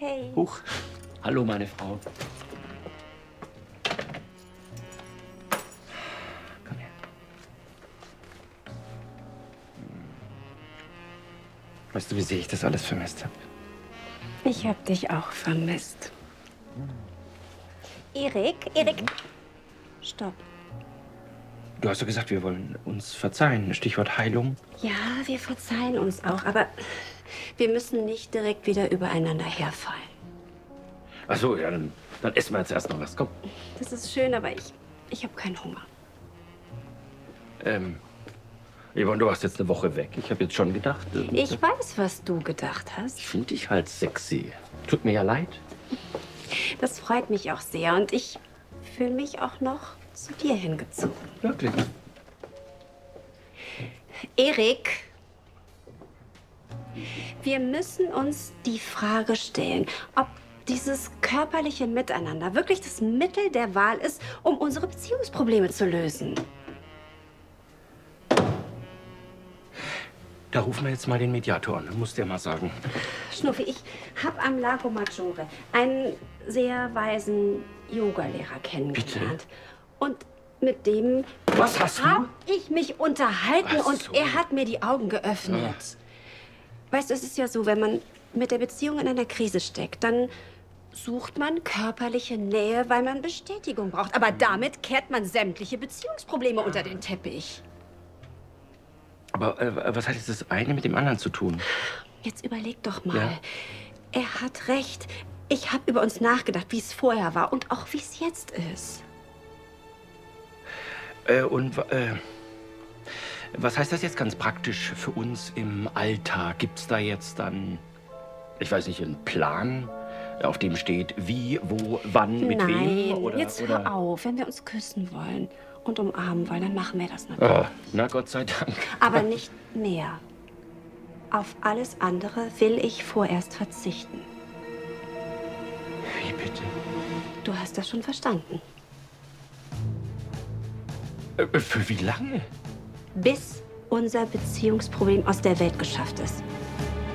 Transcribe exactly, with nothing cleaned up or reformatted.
Hey. Huch. Hallo, meine Frau. Komm her. Weißt du, wie sehr ich das alles vermisst habe? Ich hab dich auch vermisst. Erik, Erik. Stopp. Du hast doch gesagt, wir wollen uns verzeihen. Stichwort Heilung. Ja, wir verzeihen uns auch, aber wir müssen nicht direkt wieder übereinander herfallen. Ach so, ja, dann, dann essen wir jetzt erst noch was. Komm. Das ist schön, aber ich, ich habe keinen Hunger. Ähm, Yvonne, du warst jetzt eine Woche weg. Ich habe jetzt schon gedacht. Äh, Ich weiß, was du gedacht hast. Ich finde dich halt sexy. Tut mir ja leid. Das freut mich auch sehr und ich fühle mich auch noch zu dir hingezogen. Wirklich? Erik, wir müssen uns die Frage stellen, ob dieses körperliche Miteinander wirklich das Mittel der Wahl ist, um unsere Beziehungsprobleme zu lösen. Da rufen wir jetzt mal den Mediator an. Muss der mal sagen. Schnuffi, ich habe am Lago Maggiore einen sehr weisen Yogalehrer kennengelernt. Bitte? Und mit dem Was hast du? habe ich mich unterhalten Ach und so. er hat mir die Augen geöffnet. Weißt du, es ist ja so, wenn man mit der Beziehung in einer Krise steckt, dann sucht man körperliche Nähe, weil man Bestätigung braucht. Aber damit kehrt man sämtliche Beziehungsprobleme unter den Teppich. Aber äh, was hat jetzt das eine mit dem anderen zu tun? Jetzt überleg doch mal. Ja. Er hat recht. Ich habe über uns nachgedacht, wie es vorher war und auch wie es jetzt ist. Äh, und äh, was heißt das jetzt ganz praktisch für uns im Alltag? Gibt es da jetzt dann, ich weiß nicht, einen Plan, auf dem steht, wie, wo, wann, mit Nein, wem? Oder, jetzt oder? hör auf. Wenn wir uns küssen wollen und umarmen wollen, dann machen wir das natürlich. Oh, na Gott sei Dank. Aber nicht mehr. Auf alles andere will ich vorerst verzichten. Wie bitte? Du hast das schon verstanden. Äh, für wie lange? Bis unser Beziehungsproblem aus der Welt geschafft ist.